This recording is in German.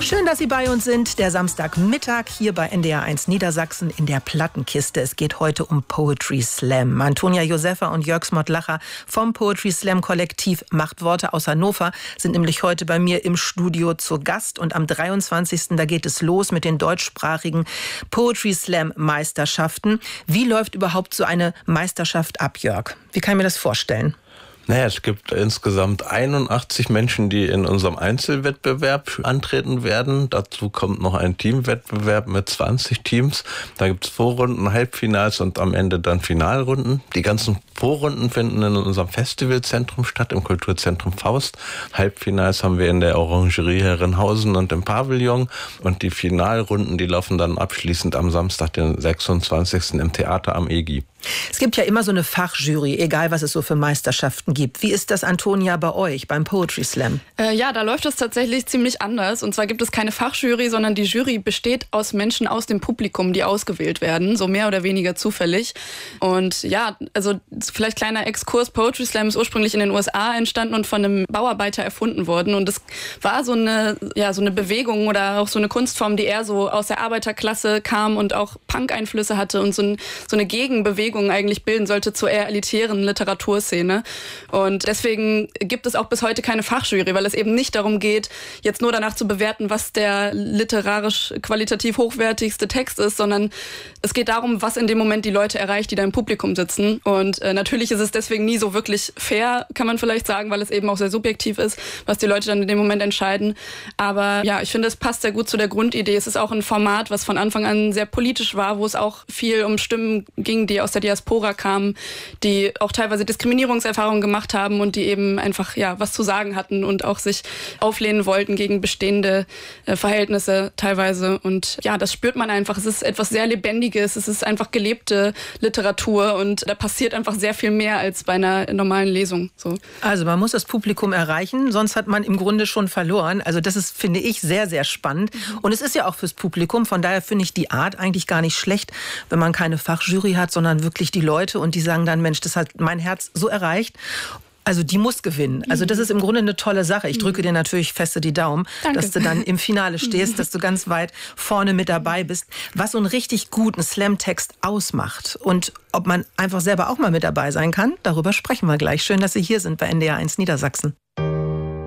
Schön, dass Sie bei uns sind. Der Samstagmittag hier bei NDR 1 Niedersachsen in der Plattenkiste. Es geht heute um Poetry Slam. Antonia Josefa und Jörg Smotlacher vom Poetry Slam Kollektiv Macht Worte aus Hannover sind nämlich heute bei mir im Studio zu Gast. Und am 23. da geht es los mit den deutschsprachigen Poetry Slam Meisterschaften. Wie läuft überhaupt so eine Meisterschaft ab, Jörg? Wie kann ich mir das vorstellen? Naja, es gibt insgesamt 81 Menschen, die in unserem Einzelwettbewerb antreten werden. Dazu kommt noch ein Teamwettbewerb mit 20 Teams. Da gibt es Vorrunden, Halbfinals und am Ende dann Finalrunden. Die ganzen Vorrunden finden in unserem Festivalzentrum statt, im Kulturzentrum Faust. Halbfinals haben wir in der Orangerie Herrenhausen und im Pavillon. Und die Finalrunden, die laufen dann abschließend am Samstag, den 26. im Theater am EGI. Es gibt ja immer so eine Fachjury, egal was es so für Meisterschaften gibt. Wie ist das, Antonia, bei euch beim Poetry Slam? Ja, da läuft es tatsächlich ziemlich anders. Und zwar gibt es keine Fachjury, sondern die Jury besteht aus Menschen aus dem Publikum, die ausgewählt werden, so mehr oder weniger zufällig. Und ja, also vielleicht kleiner Exkurs, Poetry Slam ist ursprünglich in den USA entstanden und von einem Bauarbeiter erfunden worden. Und es war so eine Bewegung oder auch so eine Kunstform, die eher so aus der Arbeiterklasse kam und auch Punk-Einflüsse hatte und so eine Gegenbewegung eigentlich bilden sollte zur eher elitären Literaturszene. Und deswegen gibt es auch bis heute keine Fachjury, weil es eben nicht darum geht, jetzt nur danach zu bewerten, was der literarisch qualitativ hochwertigste Text ist, sondern es geht darum, was in dem Moment die Leute erreicht, die da im Publikum sitzen. Und natürlich ist es deswegen nie so wirklich fair, kann man vielleicht sagen, weil es eben auch sehr subjektiv ist, was die Leute dann in dem Moment entscheiden. Aber ja, ich finde, es passt sehr gut zu der Grundidee. Es ist auch ein Format, was von Anfang an sehr politisch war, wo es auch viel um Stimmen ging, die aus der Diaspora kamen, die auch teilweise Diskriminierungserfahrungen gemacht haben und die eben einfach was zu sagen hatten und auch sich auflehnen wollten gegen bestehende Verhältnisse teilweise. Und ja, das spürt man einfach. Es ist etwas sehr Lebendiges, es ist einfach gelebte Literatur und da passiert einfach sehr viel mehr als bei einer normalen Lesung. So. Also man muss das Publikum erreichen, sonst hat man im Grunde schon verloren. Also das ist, finde ich, sehr, sehr spannend. Und es ist ja auch fürs Publikum, von daher finde ich die Art eigentlich gar nicht schlecht, wenn man keine Fachjury hat, sondern wirklich die Leute und die sagen dann, Mensch, das hat mein Herz so erreicht. Also die muss gewinnen. Also das ist im Grunde eine tolle Sache. Ich drücke dir natürlich feste die Daumen, Danke. Dass du dann im Finale stehst, dass du ganz weit vorne mit dabei bist. Was so einen richtig guten Slam-Text ausmacht und ob man einfach selber auch mal mit dabei sein kann, darüber sprechen wir gleich. Schön, dass Sie hier sind bei NDR 1 Niedersachsen.